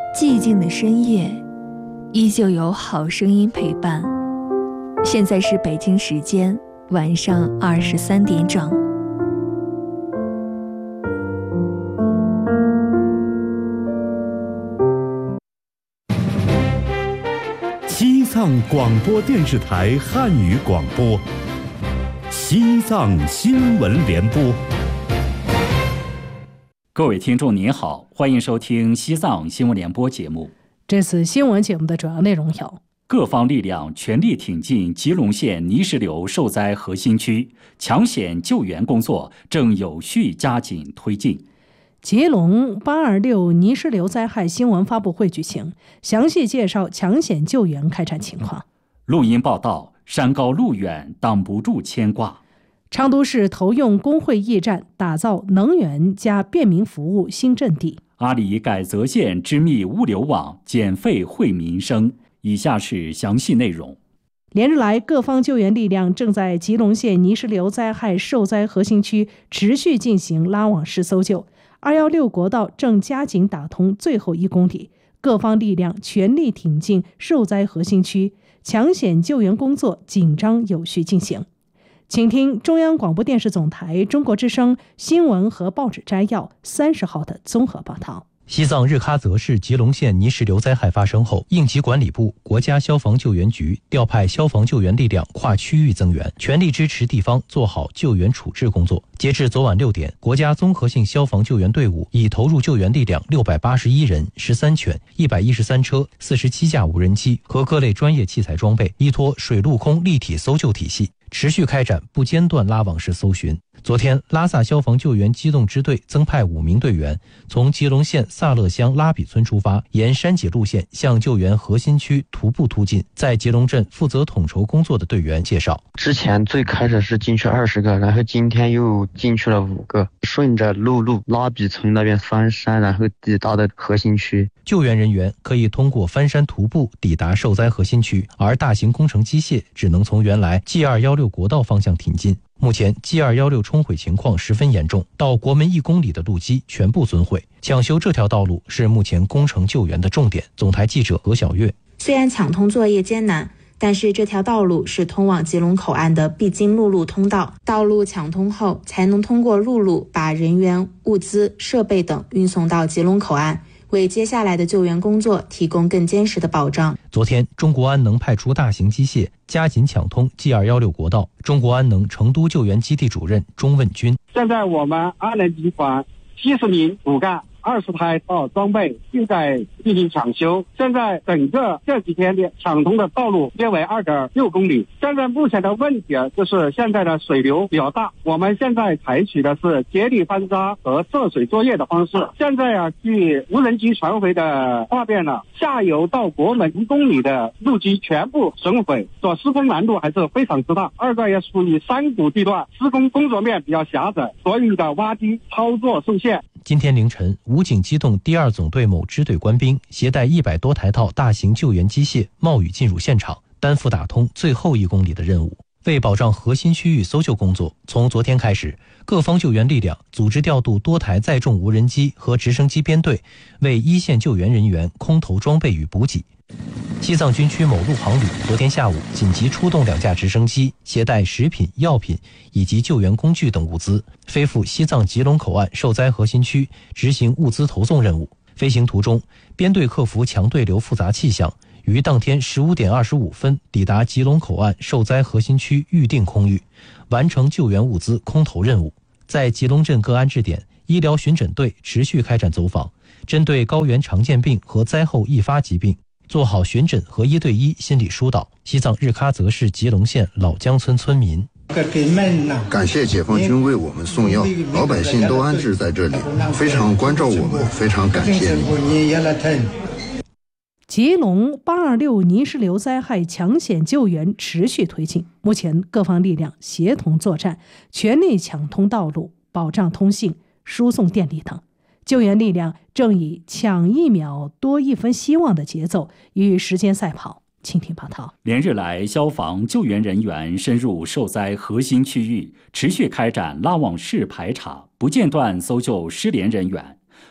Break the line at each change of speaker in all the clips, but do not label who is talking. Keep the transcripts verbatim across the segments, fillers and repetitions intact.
寂静的深夜，依旧有好声音陪伴。现在是北京时间晚上二十三点整。
西藏广播电视台汉语广播，西藏新闻联播。
各位听众您好，欢迎收听西藏新闻联播节目。
这次新闻节目的主要内容有：
各方力量全力挺进吉隆县泥石流受灾核心区，抢险救援工作正有序加紧推进。
吉隆八二六泥石流灾害新闻发布会举行，详细介绍抢险救援开展情况。
录音报道：山高路远，挡不住牵挂。
昌都市投用工会驿站，打造能源加便民服务新阵地。
阿里改则县织密物流网，减费惠民生。以下是详细内容。
连日来，各方救援力量正在吉隆县泥石流灾害受灾核心区持续进行拉网式搜救。二一六国道正加紧打通最后一公里，各方力量全力挺进受灾核心区，抢险救援工作紧张有序进行。请听中央广播电视总台中国之声新闻和报纸摘要三十号的综合报道。
西藏日喀则市吉隆县泥石流灾害发生后，应急管理部、国家消防救援局调派消防救援力量跨区域增援，全力支持地方做好救援处置工作。截至昨晚六点，国家综合性消防救援队伍已投入救援力量六百八十一人、十三犬、一百一十三车、四十七架无人机和各类专业器材装备，依托水陆空立体搜救体系，持续开展不间断拉网式搜寻。昨天，拉萨消防救援机动支队增派五名队员，从吉隆县萨勒乡拉比村出发，沿山脊路线向救援核心区徒步突进。在吉隆镇负责统筹工作的队员介绍，
之前最开始是进去二十个，然后今天又进去了五个，顺着陆路拉比村那边翻山，然后抵达的核心区。
救援人员可以通过翻山徒步抵达受灾核心区，而大型工程机械只能从原来 G 二一六国道方向挺进。目前 G 二一六冲毁情况十分严重，到国门一公里的路基全部损毁，抢修这条道路是目前工程救援的重点。总台记者何小月：
虽然抢通作业艰难，但是这条道路是通往吉隆口岸的必经陆路通道，道路抢通后才能通过陆路把人员、物资、设备等运送到吉隆口岸，为接下来的救援工作提供更坚实的保障。
昨天，中国安能派出大型机械加紧抢通 G 二一六国道。中国安能成都救援基地主任钟问军：
现在我们安能集团七十名骨干、二十台道装备正在进行抢修。现在整个这几天的抢通的道路约为 二点六公里。现在目前的问题就是现在的水流比较大，我们现在采取的是接力翻沙和涉水作业的方式。现在啊，据无人机传回的画面呢，下游到国门一公里的路基全部损毁，所施工难度还是非常之大。二个也属于山谷地段，施工工作面比较狭窄，所以的挖机操作受限。
今天凌晨，武警机动第二总队某支队官兵携带一百多台套大型救援机械冒雨进入现场，担负打通最后一公里的任务。为保障核心区域搜救工作，从昨天开始，各方救援力量组织调度多台载重无人机和直升机编队，为一线救援人员空投装备与补给。西藏军区某陆航旅昨天下午紧急出动两架直升机，携带食品、药品以及救援工具等物资，飞赴西藏吉隆口岸受灾核心区执行物资投送任务。飞行途中，编队克服强对流复杂气象，于当天十五点二十五分抵达吉隆口岸受灾核心区预定空域，完成救援物资空投任务。在吉隆镇各安置点，医疗巡诊队持续开展走访，针对高原常见病和灾后易发疾病，做好巡诊和一对一心理疏导。西藏日喀则市吉隆县老江村村民：
感谢解放军为我们送药，老百姓都安置在这里，非常关照我们，非常感谢你。
吉隆八二六泥石流灾害抢险救援持续推进，目前各方力量协同作战，全力抢通道路，保障通信、输送电力等。救援力量正以抢一秒多一分希望的节奏与时间赛跑。请听报道。
连日来，消防救援人员深入受灾核心区域，持续开展拉网式排查，不间断搜救失联人员。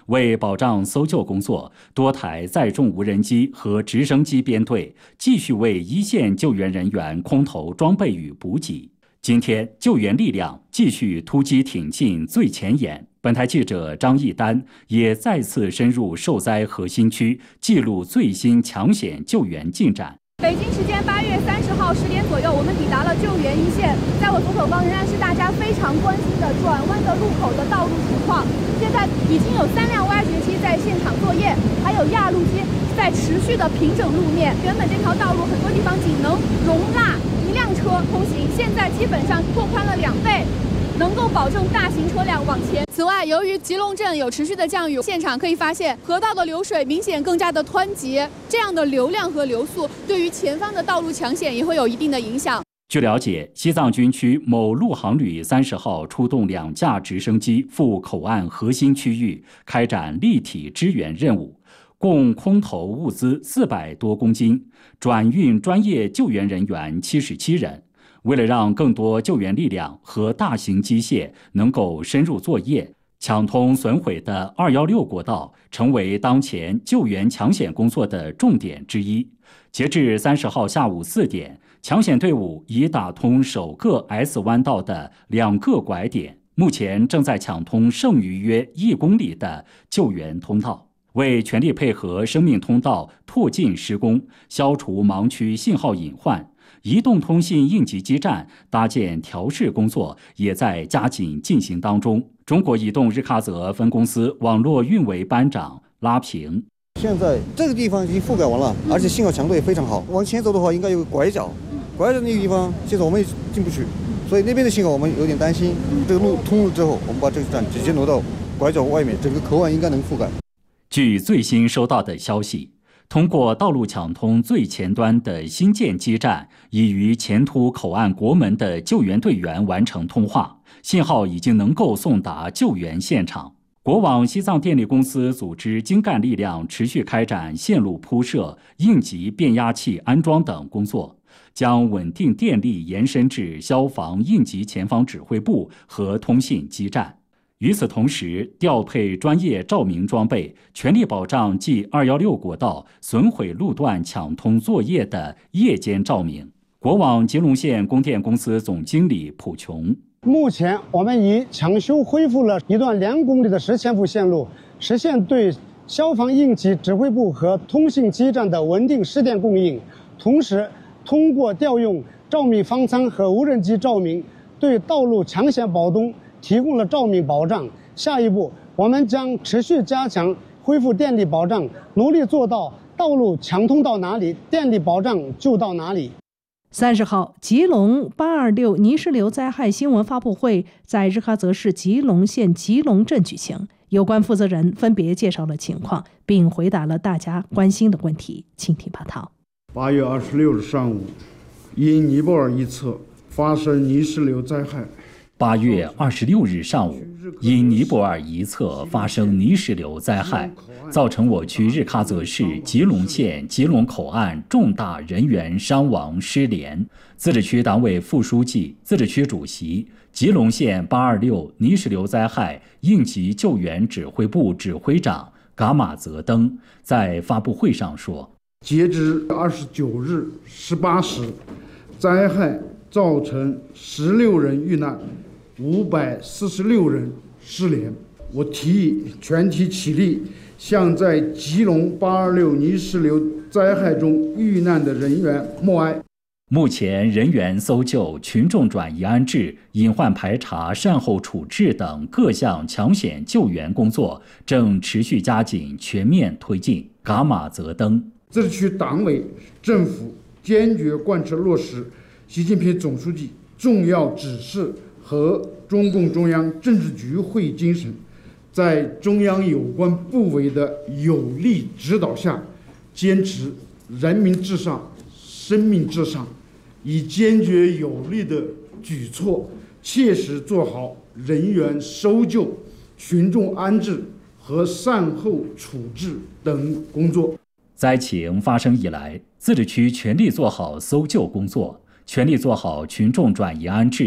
为保障搜救工作，多台载重无人机和直升机编队继续为一线救援人员空投装备与补给。今天，救援力量继续突击挺进最前沿。本台记者张义丹也再次深入受灾核心区，记录最新抢险救援进展。
北京时间八月三十号十点左右，我们抵达了救援一线。在我左手方仍然是大家非常关心的转弯的路口的道路情况。现在已经有三辆挖掘机在现场作业，还有压路机在持续的平整路面。原本这条道路很多地方仅能容纳一辆车通行，现在基本上拓宽了两倍，能够保证大型车辆往前。此外，由于吉隆镇有持续的降雨，现场可以发现河道的流水明显更加的湍急，这样的流量和流速对于前方的道路抢险也会有一定的影响。
据了解，西藏军区某陆航旅三十号出动两架直升机赴口岸核心区域开展立体支援任务，共空投物资四百多公斤，转运专业救援人员七十七人。为了让更多救援力量和大型机械能够深入作业，抢通损毁的二一六国道成为当前救援抢险工作的重点之一。截至三十号下午四点，抢险队伍已打通首个 S 弯道的两个拐点，目前正在抢通剩余约一公里的救援通道。为全力配合生命通道拓进施工，消除盲区信号隐患，移动通信应急基站搭建调试工作也在加紧进行当中。中国移动日喀则分公司网络运维班长拉平：
现在这个地方已经覆盖完了，而且信号强度也非常好。往前走的话，应该有个拐角，拐角那个地方现在我们也进不去，所以那边的信号我们有点担心。这个路通了之后，我们把这个站直接挪到拐角外面，整个口岸应该能覆盖。
据最新收到的消息，通过道路抢通最前端的新建基站，已与前突口岸国门的救援队员完成通话，信号已经能够送达救援现场。国网西藏电力公司组织精干力量持续开展线路铺设、应急变压器安装等工作，将稳定电力延伸至消防应急前方指挥部和通信基站。与此同时，调配专业照明装备，全力保障继二一六国道损毁路段抢通作业的夜间照明。国网吉隆县供电公司总经理蒲琼：
目前我们已抢修恢复了一段两公里的十千伏线路，实现对消防应急指挥部和通信基站的稳定施电供应。同时，通过调用照明方舱和无人机照明，对道路抢险保东提供了照明保障。下一步，我们将持续加强恢复电力保障，努力做到道路抢通到哪里，电力保障就到哪里。
三十号，吉隆八二六泥石流灾害新闻发布会在日喀则市吉隆县吉隆镇举行，有关负责人分别介绍了情况，并回答了大家关心的问题。请听报道。
八月二十六日上午，因尼泊尔一侧发生泥石流灾害。
八月二十六日上午，因尼泊尔一侧发生泥石流灾害，造成我区日喀则市吉隆县吉隆口岸重大人员伤亡失联。自治区党委副书记、自治区主席、吉隆县八二六泥石流灾害应急救援指挥部指挥长噶玛泽登在发布会上说：
截至二十九日十八时，灾害造成十六人遇难，五百四十六人失联。我提议全体起立，向在吉隆八二六泥石流灾害中遇难的人员默哀。
目前，人员搜救、群众转移安置、隐患排查、善后处置等各项抢险救援工作正持续加紧、全面推进。噶玛泽登：
自治区党委政府坚决贯彻落实习近平总书记重要指示和中共中央政治局会议精神，在中央有关部委的有力指导下，坚持人民至上、生命至上，以坚决有力的举措，切实做好人员搜救、群众安置和善后处置等工作。
灾情发生以来，自治区全力做好搜救工作，全力做好群众转移安置，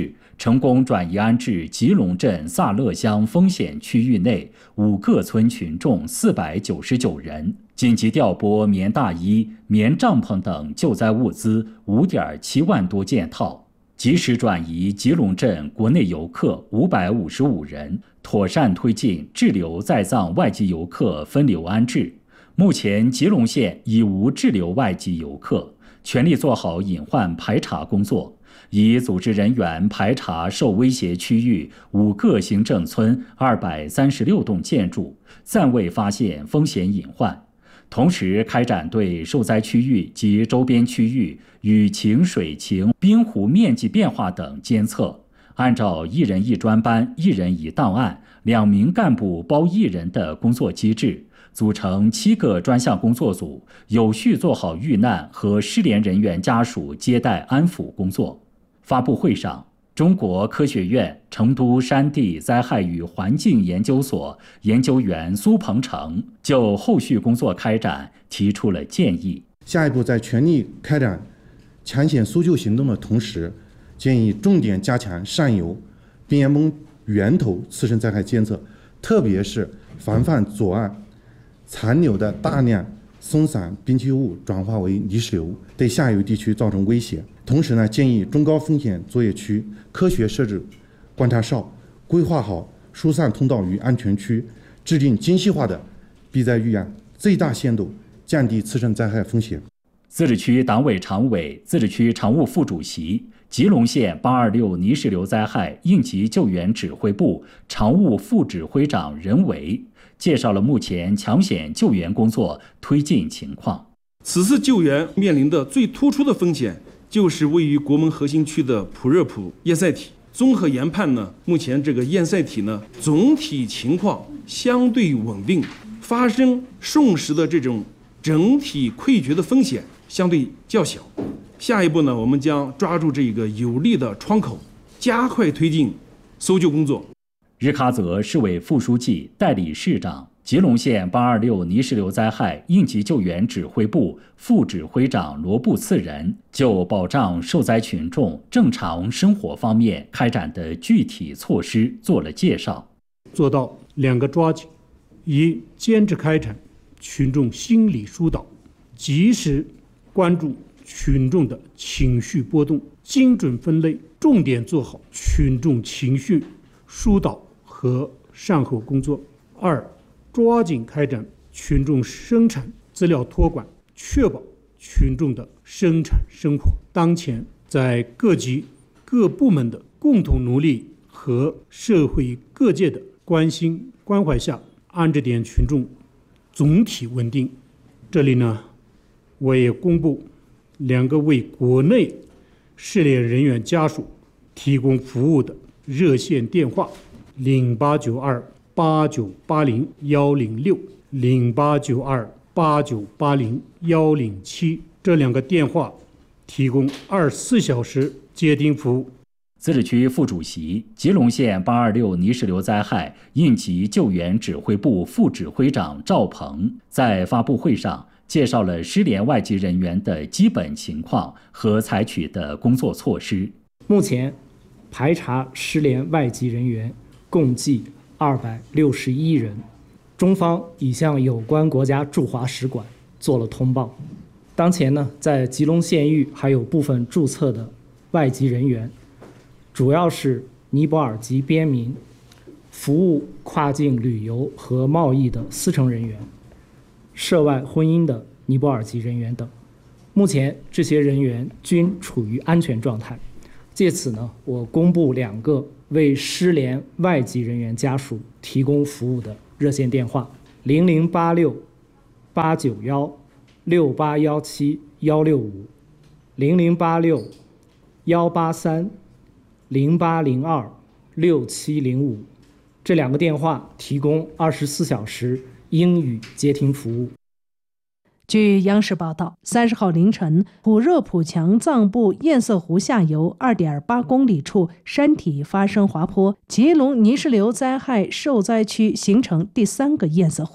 成功转移安置吉隆镇萨勒乡风险区域内五个村群众四百九十九人，紧急调拨棉大衣、棉帐篷等救灾物资 五点七万多件套，及时转移吉隆镇国内游客五百五十五人，妥善推进滞留在藏外籍游客分流安置。目前吉隆县已无滞留外籍游客，全力做好隐患排查工作，已组织人员排查受威胁区域五个行政村二百三十六栋建筑，暂未发现风险隐患。同时开展对受灾区域及周边区域雨情、水情、冰湖面积变化等监测，按照一人一专班、一人一档案、两名干部包一人的工作机制，组成七个专项工作组，有序做好遇难和失联人员家属接待安抚工作。发布会上，中国科学院成都山地灾害与环境研究所研究员苏鹏程就后续工作开展提出了建议。
下一步，在全力开展抢险搜救行动的同时，建议重点加强上游冰原崩源头次生灾害监测，特别是防范左岸残留的大量松散冰积物转化为泥石流，对下游地区造成威胁。同时呢，建议中高风险作业区科学设置观察哨，规划好疏散通道与安全区，制定精细化的避灾预案，最大限度降低次生灾害风险。
自治区党委常委、自治区常务副主席、吉隆县八二六泥石流灾害应急救援指挥部常务副指挥长任维介绍了目前抢险救援工作推进情况。
此次救援面临的最突出的风险，就是位于国门核心区的普热普堰塞体。综合研判呢，目前这个堰塞体呢总体情况相对稳定，发生瞬时的这种整体溃决的风险相对较小。下一步呢，我们将抓住这个有利的窗口，加快推进搜救工作。
日喀则市委副书记、代理市长、吉隆县八二六泥石流灾害应急救援指挥部副指挥长罗布次仁就保障受灾群众正常生活方面开展的具体措施做了介绍。
做到两个抓紧：一、坚持开展群众心理疏导，及时关注群众的情绪波动，精准分类，重点做好群众情绪疏导和善后工作。二、抓紧开展群众生产资料托管，确保群众的生产生活。当前，在各级各部门的共同努力和社会各界的关心关怀下，安置点群众总体稳定。这里呢，我也公布两个为国内失联人员家属提供服务的热线电话：零八九二八九八零幺零六、零八九二八九八零幺零七，这两个电话提供二十四小时接听服务。
自治区副主席、吉隆县八二六泥石流灾害应急救援指挥部副指挥长赵鹏在发布会上介绍了失联外籍人员的基本情况和采取的工作措施。
目前，排查失联外籍人员共计二百六十一人，中方已向有关国家驻华使馆做了通报。当前呢，在吉隆县域还有部分注册的外籍人员，主要是尼泊尔籍边民、服务跨境旅游和贸易的司乘人员、涉外婚姻的尼泊尔籍人员等。目前这些人员均处于安全状态。借此呢，我公布两个为失联外籍人员家属提供服务的热线电话：零零八六八九幺六八幺七幺六五、零零八六幺八三零八零二六七零五。这两个电话提供二十四小时英语接听服务。
据央视报道，三十号凌晨，普热普强藏部堰塞湖下游 二点八公里处山体发生滑坡，吉隆泥石流灾害受灾区形成第三个堰塞湖。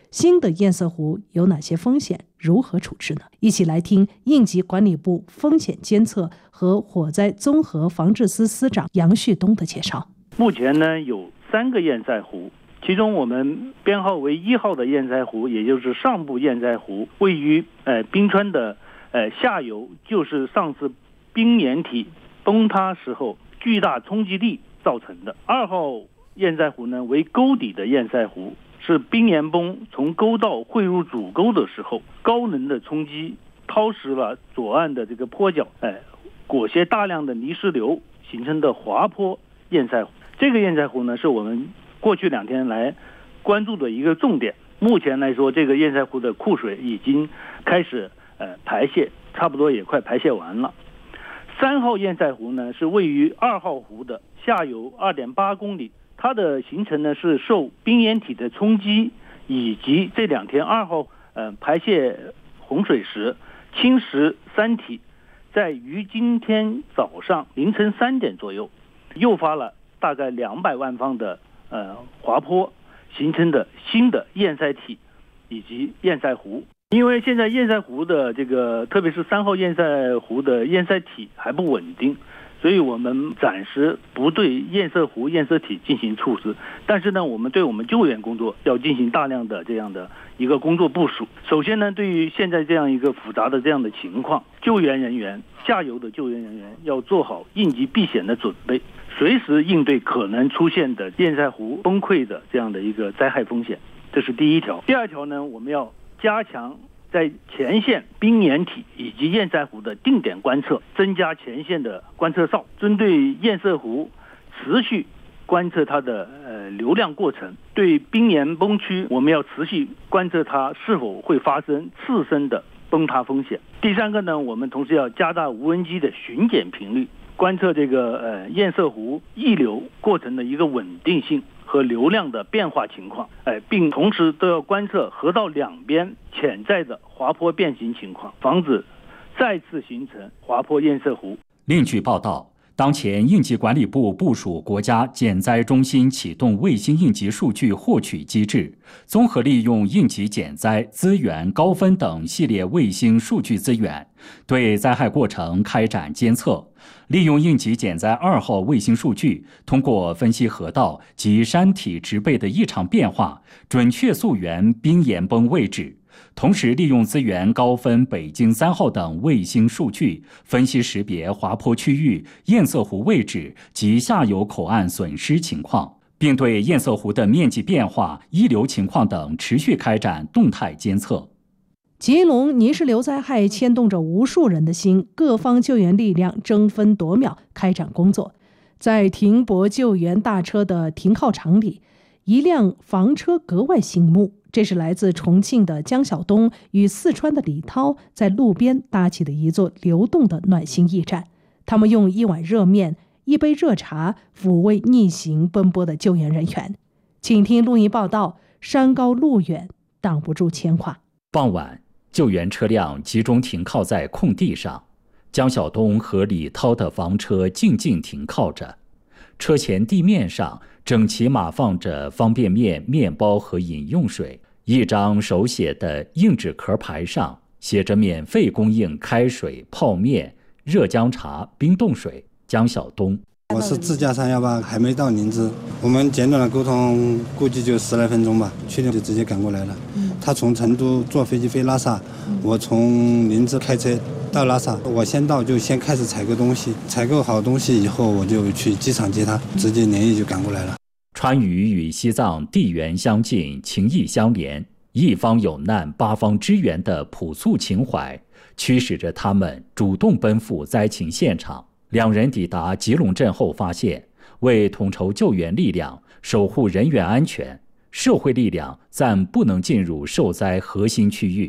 新的堰塞湖有哪些风险，如何处置呢？一起来听应急管理部风险监测和火灾综合防治司司长杨旭东的介绍。
目前呢，有三个堰塞湖，其中我们编号为一号的堰塞湖，也就是上部堰塞湖，位于呃冰川的呃下游，就是上次冰岩体崩塌时候巨大冲击力造成的。二号堰塞湖呢为沟底的堰塞湖，是冰岩崩从沟道汇入主沟的时候，高能的冲击掏蚀了左岸的这个坡角，哎，裹挟大量的泥石流形成的滑坡堰塞湖。这个堰塞湖呢，是我们过去两天来关注的一个重点。目前来说，这个堰塞湖的库水已经开始呃排泄，差不多也快排泄完了。三号堰塞湖呢，是位于二号湖的下游 二点八公里，它的形成呢是受冰岩体的冲击，以及这两天二号呃排泄洪水时侵蚀山体，在于今天早上凌晨三点左右，诱发了大概两百万方的呃滑坡，形成的新的堰塞体以及堰塞湖。因为现在堰塞湖的这个，特别是三号堰塞湖的堰塞体还不稳定，所以我们暂时不对堰塞湖堰塞体进行处置。但是呢，我们对我们救援工作要进行大量的这样的一个工作部署。首先呢，对于现在这样一个复杂的这样的情况，救援人员下游的救援人员要做好应急避险的准备，随时应对可能出现的堰塞湖崩溃的这样的一个灾害风险。这是第一条。第二条呢，我们要加强在前线冰岩体以及堰塞湖的定点观测，增加前线的观测哨，针对堰塞湖持续观测它的呃流量过程。对冰岩崩区，我们要持续观测它是否会发生次生的崩塌风险。第三个呢，我们同时要加大无人机的巡检频率，观测这个呃堰塞湖溢流过程的一个稳定性和流量的变化情况，哎，并同时都要观测河道两边潜在的滑坡变形情况，防止再次形成滑坡堰塞湖。
另据报道，当前应急管理部部署国家减灾中心启动卫星应急数据获取机制，综合利用应急减灾资源高分等系列卫星数据资源，对灾害过程开展监测。利用应急减灾二号卫星数据，通过分析河道及山体植被的异常变化，准确溯源冰岩崩位置。同时，利用资源高分北京三号等卫星数据，分析识别滑坡区域、堰塞湖位置及下游口岸损失情况，并对堰塞湖的面积变化、溢流情况等持续开展动态监测。
吉隆泥石流灾害牵动着无数人的心，各方救援力量争分夺秒开展工作。在停泊救援大车的停靠场里，一辆房车格外醒目，这是来自重庆的江晓东与四川的李涛在路边搭起的一座流动的暖心驿站。他们用一碗热面、一杯热茶抚慰逆行奔波的救援人员。请听录音报道：山高路远，挡不住牵挂。
傍晚，救援车辆集中停靠在空地上，江晓东和李涛的房车静静停靠着，车前地面上整齐码放着方便面、面包和饮用水。一张手写的硬纸壳牌上写着免费供应开水、泡面、热姜茶、冰冻水。江晓东：
我是自驾三幺八，还没到林芝，我们简短的沟通，估计就十来分钟吧，确定就直接赶过来了。嗯、他从成都坐飞机飞拉萨，嗯、我从林芝开车到拉萨，我先到就先开始采购东西，采购好东西以后，我就去机场接他，直接连夜就赶过来了。
川渝与西藏地缘相近，情谊相连，一方有难，八方支援的朴素情怀，驱使着他们主动奔赴灾情现场。两人抵达吉隆镇后发现，为统筹救援力量、守护人员安全，社会力量暂不能进入受灾核心区域。